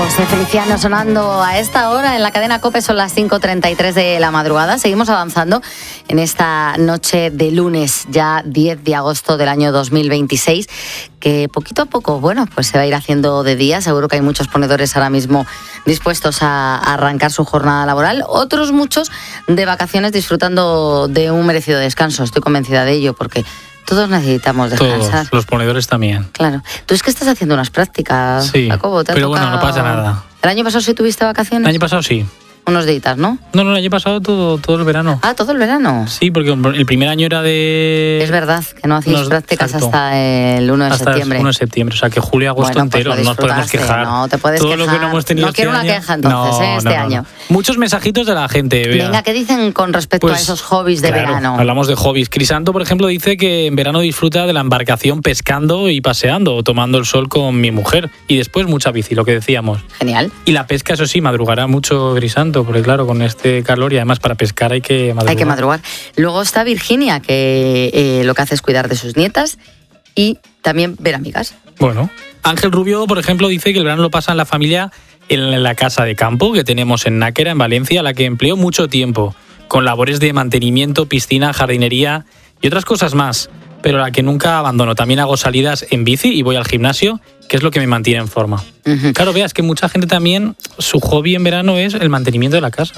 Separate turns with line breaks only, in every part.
José Feliciano sonando a esta hora en la cadena COPE, son las 5:33 de la madrugada. Seguimos avanzando en esta noche de lunes, ya 10 de agosto del año 2026, que poquito a poco, bueno, pues se va a ir haciendo de día. Seguro que hay muchos ponedores ahora mismo dispuestos a arrancar su jornada laboral, otros muchos de vacaciones disfrutando de un merecido descanso. Estoy convencida de ello porque todos necesitamos descansar.
Todos, los ponedores también.
Claro. Tú es que estás haciendo unas prácticas,
sí,
Jacobo,
pero bueno, no pasa nada.
¿El año pasado sí tuviste vacaciones?
El año pasado sí.
Unos días, ¿no?
No, el año pasado todo el verano.
Ah, todo el verano.
Sí, porque el primer año era de...
Es verdad, que no hacíais prácticas exacto, hasta el 1 de
hasta
septiembre.
El 1 de septiembre, o sea que julio y agosto
bueno,
entero,
pues
no nos podemos quejar.
No te puedes
todo
quejar.
Lo que no hemos tenido
no quiero
este
una
año.
queja entonces, este año.
Muchos mensajitos de la gente, Bea.
Venga, ¿qué dicen con respecto a esos hobbies de verano?
Hablamos de hobbies. Crisanto, por ejemplo, dice que en verano disfruta de la embarcación pescando y paseando o tomando el sol con mi mujer. Y después mucha bici, lo que decíamos.
Genial.
Y la pesca, eso sí, madrugará mucho Crisanto, porque claro, con este calor y además para pescar hay que madrugar.
Hay que madrugar. Luego está Virginia, que lo que hace es cuidar de sus nietas y también ver amigas.
Bueno, Ángel Rubio, por ejemplo, dice que el verano lo pasa en la familia en la casa de campo que tenemos en Náquera, en Valencia, a la que empleó mucho tiempo, con labores de mantenimiento, piscina, jardinería y otras cosas más, pero la que nunca abandono. También hago salidas en bici y voy al gimnasio, que es lo que me mantiene en forma. Uh-huh. Claro, veas que mucha gente también, su hobby en verano es el mantenimiento de la casa.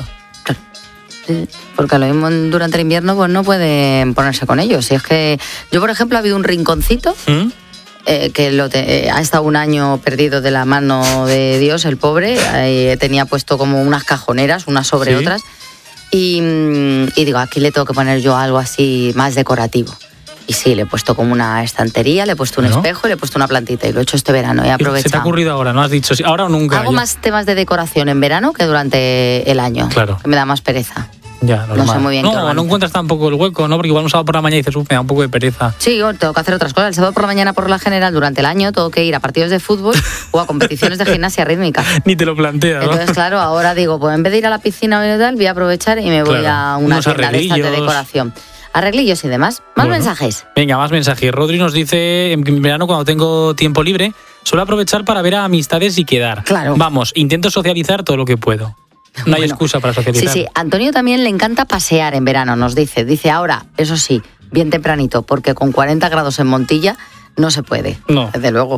Porque lo mismo durante el invierno pues no pueden ponerse con ellos. Si es que yo, por ejemplo, ha habido un rinconcito que ha estado un año perdido de la mano de Dios, el pobre. Tenía puesto como unas cajoneras, unas sobre otras. Y digo, aquí le tengo que poner yo algo así más decorativo. Y sí, le he puesto como una estantería, le he puesto un espejo y le he puesto una plantita. Y lo he hecho este verano, he aprovechado.
¿Se te ha ocurrido ahora? ¿No has dicho ahora o nunca?
Hago más temas de decoración en verano que durante el año.
Claro.
Que me da más pereza.
Ya,
no sé muy bien.
No encuentras tampoco el hueco, ¿no? Porque igual un sábado por la mañana y dices, me da un poco de pereza.
Sí, tengo que hacer otras cosas. El sábado por la mañana, por la general, durante el año, tengo que ir a partidos de fútbol o a competiciones de gimnasia rítmica.
Ni te lo planteas, ¿no?
Entonces, claro, ahora digo, pues en vez de ir a la piscina o tal, voy a aprovechar y me voy a una tienda de estas de decoración. Arreglillos y demás. Más mensajes.
Venga, más mensajes. Rodri nos dice, en verano cuando tengo tiempo libre, suelo aprovechar para ver a amistades y quedar.
Claro.
Vamos, intento socializar todo lo que puedo. No hay excusa para socializar.
Sí. Antonio también le encanta pasear en verano, nos dice. Dice, ahora, eso sí, bien tempranito, porque con 40 grados en Montilla no se puede.
No.
Desde luego.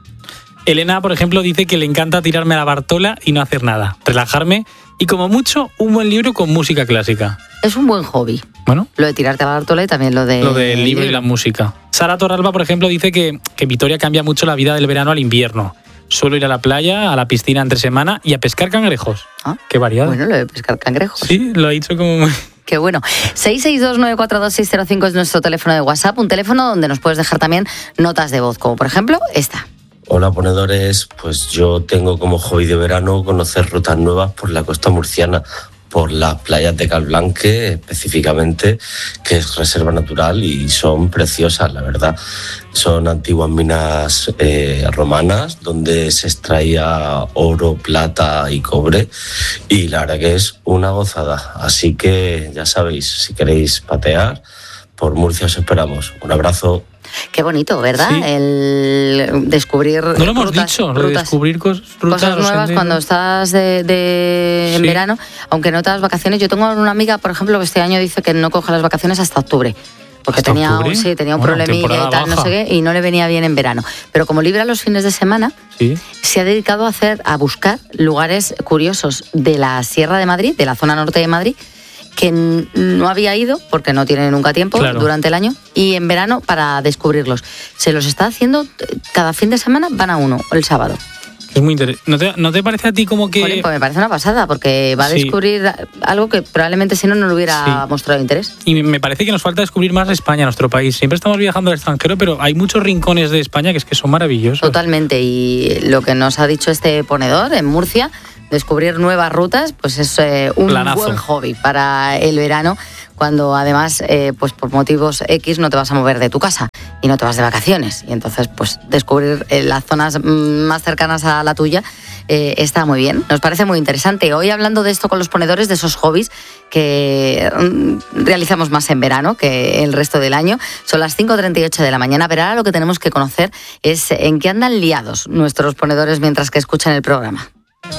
Elena, por ejemplo, dice que le encanta tirarme a la Bartola y no hacer nada. Relajarme y, como mucho, un buen libro con música clásica.
Es un buen hobby.
Bueno.
Lo de tirarte a la Bartola y también lo
del libro y la música. Sara Torralba, por ejemplo, dice que Vitoria cambia mucho la vida del verano al invierno. Suelo ir a la playa, a la piscina entre semana y a pescar cangrejos.
¿Ah?
Qué variado.
Bueno, lo de pescar cangrejos.
Sí, lo ha dicho como...
Qué bueno. 662-942-605 es nuestro teléfono de WhatsApp, un teléfono donde nos puedes dejar también notas de voz, como por ejemplo esta.
Hola, ponedores. Pues yo tengo como hobby de verano conocer rutas nuevas por la costa murciana, por las playas de Calblanque específicamente, que es reserva natural y son preciosas, la verdad. Son antiguas minas romanas donde se extraía oro, plata y cobre y la verdad que es una gozada. Así que ya sabéis, si queréis patear, por Murcia os esperamos. Un abrazo.
Qué bonito, ¿verdad?
Sí.
El descubrir
no lo hemos dicho, lo de descubrir cosas
nuevas cuando estás en verano, aunque no te das vacaciones. Yo tengo una amiga, por ejemplo, que este año dice que no coge las vacaciones hasta octubre. Porque tenía un problemilla y tal, no sé qué, y no le venía bien en verano. Pero como libra los fines de semana, se ha dedicado a buscar lugares curiosos de la Sierra de Madrid, de la zona norte de Madrid, que no había ido, porque no tiene nunca tiempo durante el año, y en verano para descubrirlos. Se los está haciendo, cada fin de semana van a uno, el sábado.
Es muy interesante. ¿No te parece a ti como que...?
Jolín, pues me parece una pasada, porque va a descubrir algo que probablemente si no le hubiera mostrado interés.
Y me parece que nos falta descubrir más España, nuestro país. Siempre estamos viajando al extranjero, pero hay muchos rincones de España que son maravillosos.
Totalmente, y lo que nos ha dicho este ponedor en Murcia, descubrir nuevas rutas, pues es un buen hobby para el verano, cuando además, pues por motivos X no te vas a mover de tu casa y no te vas de vacaciones. Y entonces, pues descubrir las zonas más cercanas a la tuya está muy bien. Nos parece muy interesante. Hoy hablando de esto con los ponedores, de esos hobbies que realizamos más en verano que el resto del año. Son las 5:38 de la mañana, pero ahora lo que tenemos que conocer es en qué andan liados nuestros ponedores mientras que escuchan el programa.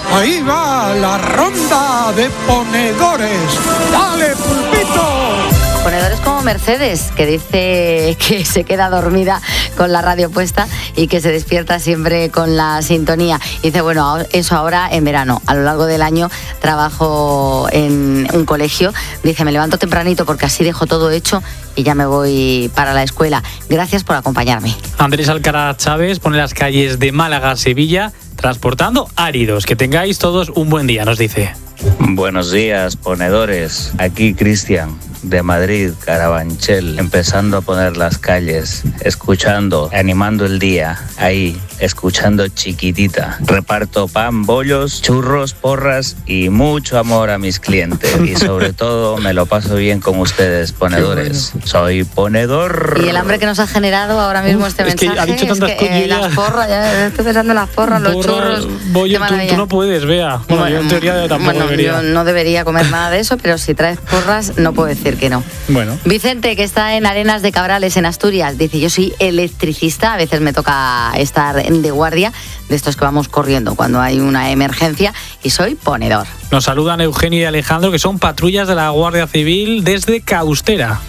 Ahí va la ronda de ponedores. ¡Dale, pulpito!
Ponedores como Mercedes, que dice que se queda dormida con la radio puesta y que se despierta siempre con la sintonía. Dice, bueno, eso ahora en verano. A lo largo del año trabajo en un colegio. Dice, me levanto tempranito porque así dejo todo hecho y ya me voy para la escuela. Gracias por acompañarme.
Andrés Alcaraz Chávez pone las calles de Málaga a Sevilla transportando áridos. Que tengáis todos un buen día, nos dice.
Buenos días, ponedores. Aquí Cristian, de Madrid, Carabanchel, empezando a poner las calles, escuchando, animando el día, ahí, escuchando Chiquitita. Reparto pan, bollos, churros, porras y mucho amor a mis clientes. Y sobre todo me lo paso bien con ustedes, ponedores. Bueno. Soy ponedor.
Y el hambre que nos ha generado ahora mismo este mensaje.
Que ha dicho tantas cosas.
Las porras, ya estoy pensando en las porras, los churros.
Tú no puedes, Bea. Bueno, yo en teoría tampoco debería.
Yo no debería comer nada de eso, pero si traes porras no puedo decir que no.
Bueno.
Vicente, que está en Arenas de Cabrales, en Asturias, dice, yo soy electricista, a veces me toca estar de guardia, de estos que vamos corriendo cuando hay una emergencia, y soy ponedor.
Nos saludan Eugenio y Alejandro, que son patrullas de la Guardia Civil desde Caustera.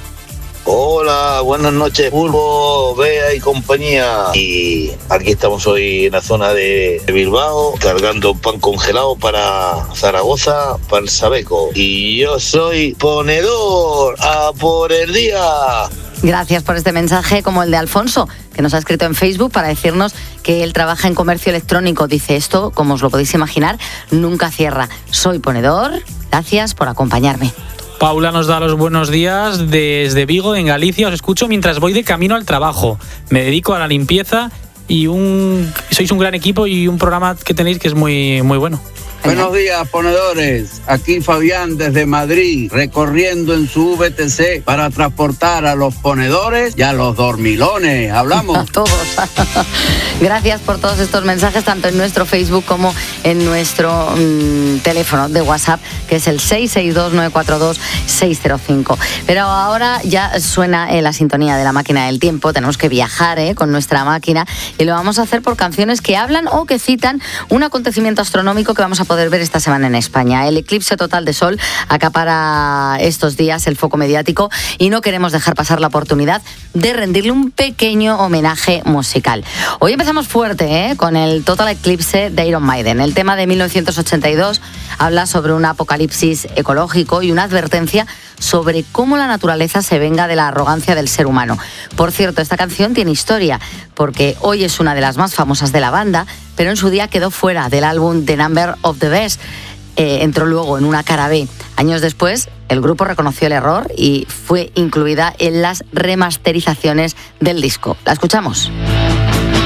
Hola, buenas noches, Pulpo, Bea y compañía. Y aquí estamos hoy en la zona de Bilbao, cargando pan congelado para Zaragoza, para el Sabeco. Y yo soy ponedor, a por el día.
Gracias por este mensaje, como el de Alfonso, que nos ha escrito en Facebook para decirnos que él trabaja en comercio electrónico. Dice, esto, como os lo podéis imaginar, nunca cierra. Soy ponedor, gracias por acompañarme.
Paula nos da los buenos días desde Vigo, en Galicia. Os escucho mientras voy de camino al trabajo. Me dedico a la limpieza y sois un gran equipo y un programa que tenéis que es muy, muy bueno.
Buenos días, ponedores. Aquí Fabián desde Madrid, recorriendo en su VTC para transportar a los ponedores y a los dormilones. Hablamos.
A todos. Gracias por todos estos mensajes, tanto en nuestro Facebook como en nuestro teléfono de WhatsApp, que es el 662-942-605. Pero ahora ya suena la sintonía de la máquina del tiempo. Tenemos que viajar con nuestra máquina y lo vamos a hacer por canciones que hablan o que citan un acontecimiento astronómico que vamos a poder ver esta semana en España. El eclipse total de sol acapara estos días el foco mediático y no queremos dejar pasar la oportunidad de rendirle un pequeño homenaje musical. Hoy empezamos fuerte con el Total Eclipse de Iron Maiden. El tema de 1982 habla sobre un apocalipsis ecológico y una advertencia sobre cómo la naturaleza se venga de la arrogancia del ser humano. Por cierto, esta canción tiene historia, porque hoy es una de las más famosas de la banda, pero en su día quedó fuera del álbum The Number of the Beast. Entró luego en una cara B. Años después, el grupo reconoció el error y fue incluida en las remasterizaciones del disco. ¿La escuchamos?